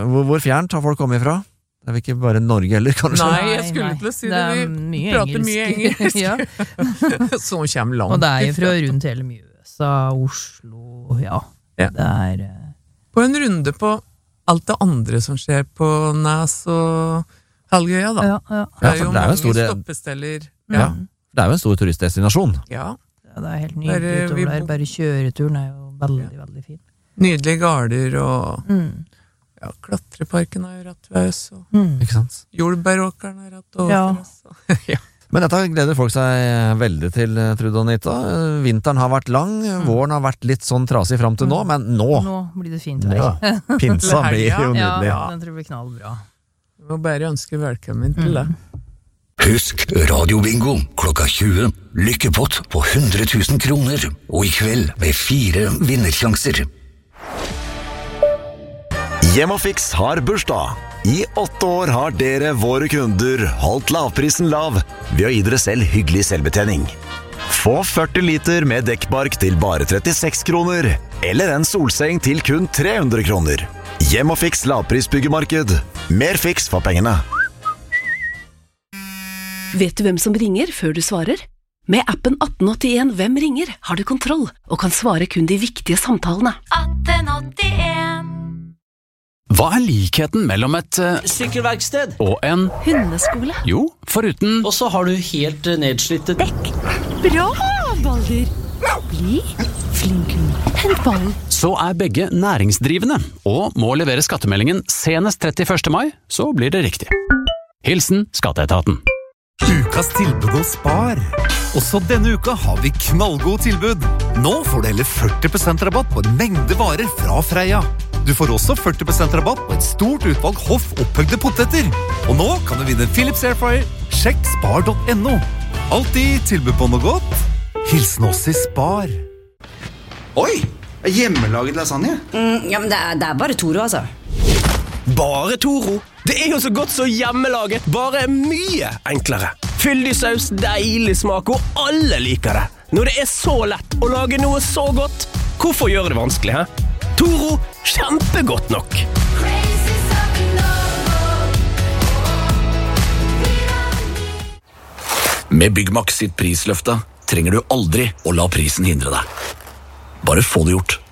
Hvor fjernt har folk kommet ifra? Det vel ikke bare Norge heller, kanskje? Nei, jeg skulle til å si det. Vi prater mye engelsk. Ja. Så kommer langt. Og det jo fra rundt hele mye USA, Oslo, ja. Det På en runde på alt det andre som skjer på Næs og Helgøya, da. Ja. Det jo mange stoppesteller. Ja, det jo en stor turistdestinasjon. Ja. Det helt nydelig utover der. Bare kjøreturen jo veldig, veldig fin. Nydelige garder og klatreparken jo rett ved oss. Ikke sant? Jordbæråkeren rett over oss. Ja. Men dette gleder folk seg veldig til, Trude og Anita. Vinteren har vært lang, våren har vært litt sånn trasig frem til nå, men nå blir det fint vær. Pinsa blir jo nydelig. Ja, den tror jeg blir knallbra. Vi må bare ønske velkommen til det. Husk radiobingo klokka 20. Lykkepott på 100 000 kroner, og i kveld med 4 vinnersjanser. Hjemmefix har bursdag. I 8 år har dere, våre kunder, holdt lavprisen lav ved å gi dere selv hyggelig selvbetjening. Få 40 liter med dekkbark til bare 36 kroner, eller en solseng til kun 300 kroner. Hjemmefix lavprisbyggemarked. Mer fiks for pengene. Vet du hvem som ringer før du svarer? Med appen 1881 Hvem ringer har du kontroll og kan svare kun de viktige samtalene. 1881. Hva likheten mellom et sykkelverksted og en hundeskole? Jo, foruten og så har du helt nedslitte dekk. Bra, Balder. Bli flink, hent ballen. Så begge næringsdrivende og må levere skattemeldingen senest 31. mai, så blir det riktig. Hilsen Skatteetaten. Ukas tilbud hos Spar. Også denne uka har vi knallgod tilbud. Nå får du heller 40% rabatt på en mengde varer fra Freia. Du får også 40% rabatt på et stort utvalg hoff opphøgde poteter. Og nå kan du vinne Philips Airfryer. Sjekk spar.no. Alltid tilbud på noe godt. Hilsen oss i Spar. Oi, hjemmelaget lasagne. Ja, men det bare Toro, altså. Bare Toro. Det jo så godt så hjemmelaget, bare mye enklere. Fyldig saus, deilig smak, og alle liker det. Når det så lett å lage noe så godt, hvorfor gjøre det vanskelig, he? Toro, kjempegodt nok. Med Byggmax sitt prisløfte trenger du aldri å la prisen hindre deg. Bare få det gjort.